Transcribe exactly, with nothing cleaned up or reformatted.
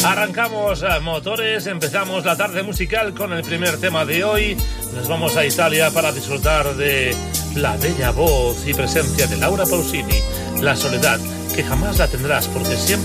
Arrancamos motores, empezamos la tarde musical con el primer tema de hoy. Nos vamos a Italia para disfrutar de la bella voz y presencia de Laura Pausini, La soledad, que jamás la tendrás porque siempre